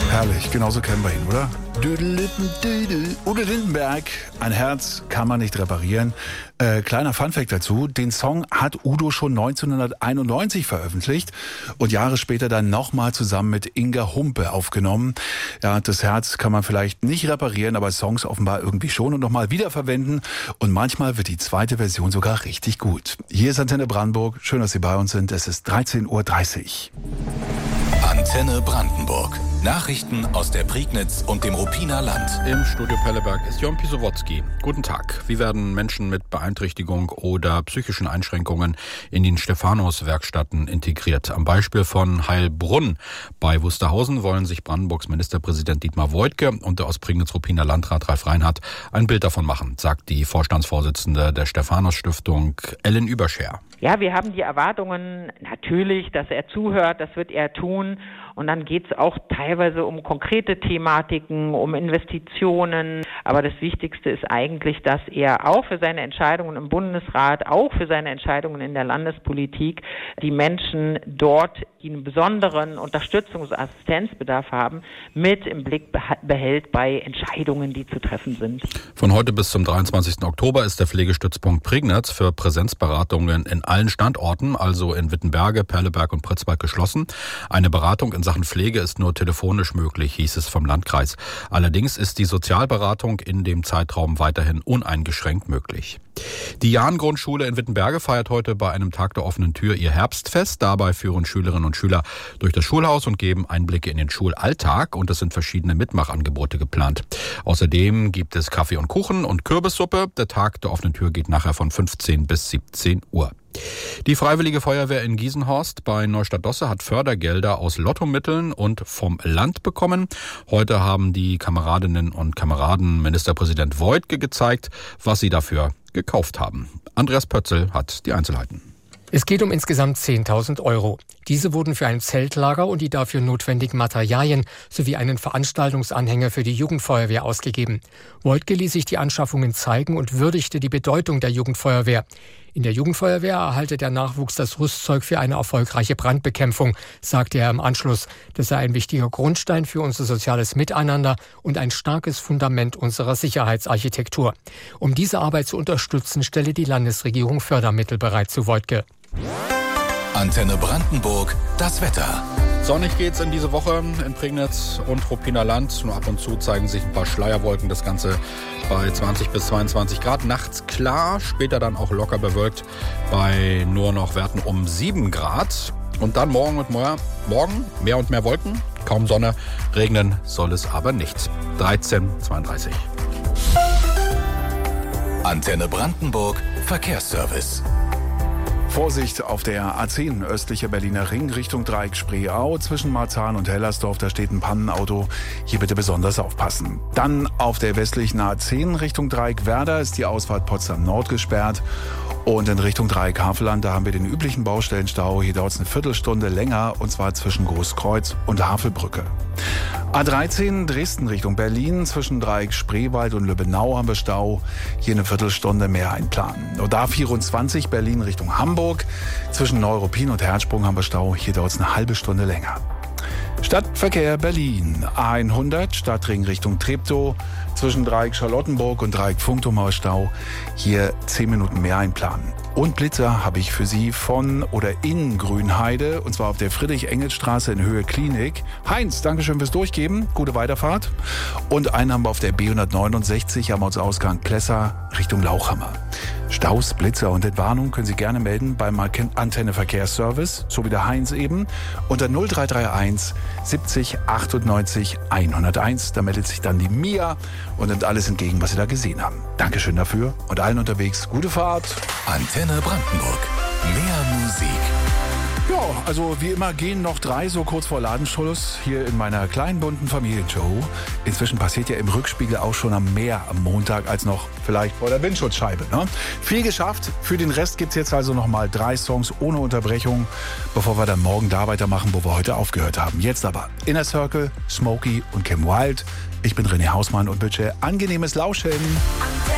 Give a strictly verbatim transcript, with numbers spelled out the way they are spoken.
Herrlich, genauso kennen wir ihn, oder? Udo Lindenberg, ein Herz kann man nicht reparieren. Äh, kleiner Funfact dazu, den Song hat Udo schon neunzehnhunderteinundneunzig veröffentlicht und Jahre später dann nochmal zusammen mit Inga Humpe aufgenommen. Ja, das Herz kann man vielleicht nicht reparieren, aber Songs offenbar irgendwie schon und nochmal wiederverwenden. Und manchmal wird die zweite Version sogar richtig gut. Hier ist Antenne Brandenburg, schön, dass Sie bei uns sind. Es ist dreizehn Uhr dreißig. Antenne Brandenburg. Nachrichten aus der Prignitz und dem Ruppiner Land. Im Studio Pelleberg ist Jon Pisowotzki. Guten Tag. Wie werden Menschen mit Beeinträchtigung oder psychischen Einschränkungen in den Stephanus-Werkstätten integriert? Am Beispiel von Heilbrunn bei Wusterhausen wollen sich Brandenburgs Ministerpräsident Dietmar Woidke und der aus Prignitz-Ruppiner Landrat Ralf Reinhardt ein Bild davon machen, sagt die Vorstandsvorsitzende der Stephanus-Stiftung, Ellen Überscher. Ja, wir haben die Erwartungen natürlich, dass er zuhört, das wird er tun. Und dann geht es auch teilweise um konkrete Thematiken, um Investitionen. Aber das Wichtigste ist eigentlich, dass er auch für seine Entscheidungen im Bundesrat, auch für seine Entscheidungen in der Landespolitik, die Menschen dort, die einen besonderen Unterstützungs- und Assistenzbedarf haben, mit im Blick behält bei Entscheidungen, die zu treffen sind. Von heute bis zum dreiundzwanzigsten Oktober ist der Pflegestützpunkt Prignitz für Präsenzberatungen in allen Standorten, also in Wittenberge, Perleberg und Pritzwalk, geschlossen. Eine Beratung in Sachen Pflege ist nur telefonisch möglich, hieß es vom Landkreis. Allerdings ist die Sozialberatung in dem Zeitraum weiterhin uneingeschränkt möglich. Die Jahn-Grundschule in Wittenberge feiert heute bei einem Tag der offenen Tür ihr Herbstfest. Dabei führen Schülerinnen und Schüler durch das Schulhaus und geben Einblicke in den Schulalltag. Und es sind verschiedene Mitmachangebote geplant. Außerdem gibt es Kaffee und Kuchen und Kürbissuppe. Der Tag der offenen Tür geht nachher von fünfzehn bis siebzehn Uhr. Die Freiwillige Feuerwehr in Giesenhorst bei Neustadt-Dosse hat Fördergelder aus Lottomitteln und vom Land bekommen. Heute haben die Kameradinnen und Kameraden Ministerpräsident Woidke gezeigt, was sie dafür gekauft haben. Andreas Pötzl hat die Einzelheiten. Es geht um insgesamt zehntausend Euro. Diese wurden für ein Zeltlager und die dafür notwendigen Materialien sowie einen Veranstaltungsanhänger für die Jugendfeuerwehr ausgegeben. Woidke ließ sich die Anschaffungen zeigen und würdigte die Bedeutung der Jugendfeuerwehr. In der Jugendfeuerwehr erhalte der Nachwuchs das Rüstzeug für eine erfolgreiche Brandbekämpfung, sagte er im Anschluss. Das sei ein wichtiger Grundstein für unser soziales Miteinander und ein starkes Fundament unserer Sicherheitsarchitektur. Um diese Arbeit zu unterstützen, stelle die Landesregierung Fördermittel bereit, zu Woidke. Antenne Brandenburg, das Wetter. Sonnig geht's in diese Woche in Prignitz und Ruppiner Land. Nur ab und zu zeigen sich ein paar Schleierwolken. Das Ganze bei zwanzig bis zweiundzwanzig Grad. Nachts klar, später dann auch locker bewölkt bei nur noch Werten um sieben Grad. Und dann morgen und morgen, morgen mehr und mehr Wolken. Kaum Sonne, regnen soll es aber nicht. dreizehn Uhr zweiunddreißig. Antenne Brandenburg, Verkehrsservice. Vorsicht auf der A zehn, östlicher Berliner Ring, Richtung Dreieck Spreeau, zwischen Marzahn und Hellersdorf, da steht ein Pannenauto. Hier bitte besonders aufpassen. Dann auf der westlichen A zehn, Richtung Dreieck Werder, ist die Ausfahrt Potsdam Nord gesperrt. Und in Richtung Dreieck Havelland, da haben wir den üblichen Baustellenstau. Hier dauert es eine Viertelstunde länger, und zwar zwischen Großkreuz und Havelbrücke. A dreizehn, Dresden Richtung Berlin, zwischen Dreieck Spreewald und Lübbenau haben wir Stau. Hier eine Viertelstunde mehr einplanen. Und A vierundzwanzig, Berlin Richtung Hamburg, zwischen Neuruppin und Herzsprung haben wir Stau. Hier dauert es eine halbe Stunde länger. Stadtverkehr Berlin, A hundert, Stadtring Richtung Treptow, zwischen Dreieck Charlottenburg und Dreieck Funkturm Stau. Hier zehn Minuten mehr einplanen. Und Blitzer habe ich für Sie von oder in Grünheide, und zwar auf der Friedrich-Engels-Straße in Höhe Klinik. Heinz, Dankeschön fürs Durchgeben, gute Weiterfahrt. Und einen haben wir auf der B hundertneunundsechzig am Ortsausgang Plessa Richtung Lauchhammer. Staus, Blitzer und Entwarnung können Sie gerne melden beim Antenne Verkehrsservice, so wie der Heinz eben, unter null drei drei eins siebzig achtundneunzig hunderteins. Da meldet sich dann die Mia und nimmt alles entgegen, was Sie da gesehen haben. Dankeschön dafür und allen unterwegs gute Fahrt. Antenne Brandenburg. Mehr Musik. Ja, also wie immer gehen noch drei so kurz vor Ladenschluss hier in meiner kleinen bunten Familienshow. Inzwischen passiert ja im Rückspiegel auch schon am Meer am Montag als noch vielleicht vor der Windschutzscheibe. Ne? Viel geschafft. Für den Rest gibt's jetzt also nochmal drei Songs ohne Unterbrechung, bevor wir dann morgen da weitermachen, wo wir heute aufgehört haben. Jetzt aber Inner Circle, Smokey und Kim Wilde. Ich bin René Hausmann und wünsche angenehmes Lauschen.